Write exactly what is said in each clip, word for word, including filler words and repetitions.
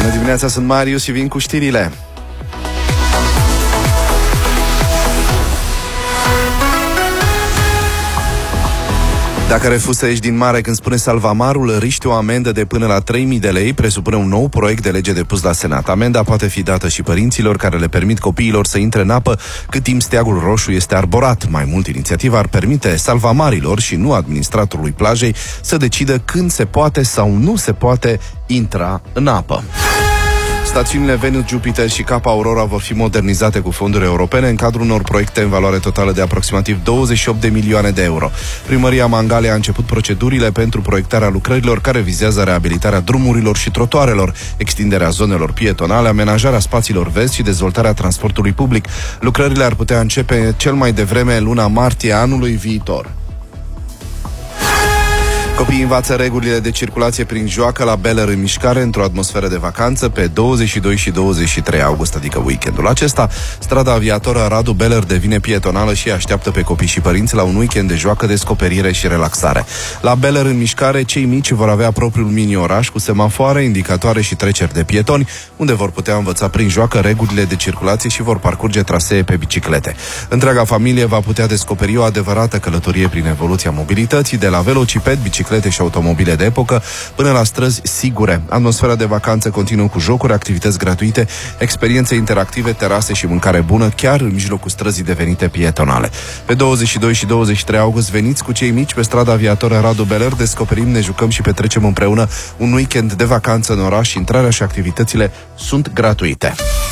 Bună dimineața, sunt Marius și vin cu știrile. Dacă refuzi să ieși din mare când spune salvamarul, riști o amendă de până la trei mii de lei, presupune un nou proiect de lege depus la Senat. Amenda poate fi dată și părinților care le permit copiilor să intre în apă cât timp steagul roșu este arborat. Mai mult, inițiativa ar permite salvamarilor și nu administratorului plajei să decidă când se poate sau nu se poate intra în apă. Stațiunile Venus, Jupiter și Capa Aurora vor fi modernizate cu fonduri europene în cadrul unor proiecte în valoare totală de aproximativ douăzeci și opt de milioane de euro. Primăria Mangalia a început procedurile pentru proiectarea lucrărilor care vizează reabilitarea drumurilor și trotuarelor, extinderea zonelor pietonale, amenajarea spațiilor verzi și dezvoltarea transportului public. Lucrările ar putea începe cel mai devreme luna martie anului viitor. Copiii învață regulile de circulație prin joacă la Beller în mișcare, într-o atmosferă de vacanță, pe douăzeci și doi și douăzeci și trei august, adică weekendul acesta. Strada aviatoră Radu Beller devine pietonală și așteaptă pe copii și părinți la un weekend de joacă, descoperire și relaxare. La Beller în mișcare, cei mici vor avea propriul mini-oraș cu semafoare, indicatoare și treceri de pietoni, unde vor putea învăța prin joacă regulile de circulație și vor parcurge trasee pe biciclete. Întreaga familie va putea descoperi o adevărată călătorie prin evoluția mobilității, de la velociped, biciclete și automobile de epocă, până la străzi sigure. Atmosfera de vacanță continuă cu jocuri, activități gratuite, experiențe interactive, terase și mâncare bună, chiar în mijlocul străzii devenite pietonale. Pe douăzeci și doi și douăzeci și trei august veniți cu cei mici pe strada aviatoră Radu Beller, descoperim, ne jucăm și petrecem împreună un weekend de vacanță în oraș. Intrarea și activitățile sunt gratuite.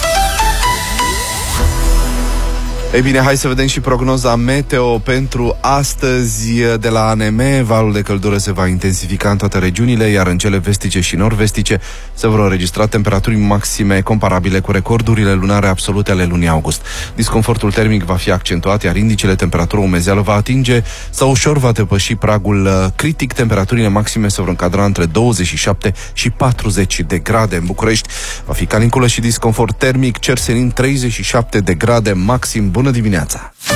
Ei bine, hai să vedem și prognoza meteo pentru astăzi de la A N M. Valul de căldură se va intensifica în toate regiunile, iar în cele vestice și nord-vestice se vor înregistra temperaturi maxime comparabile cu recordurile lunare absolute ale lunii august. Disconfortul termic va fi accentuat, iar indicele temperatură umezeală va atinge sau ușor va depăși pragul critic. Temperaturile maxime se vor încadra între douăzeci și șapte și patruzeci de grade. În București va fi caniculă și disconfort termic, cer senin treizeci și șapte de grade maxim. Bună dimineața!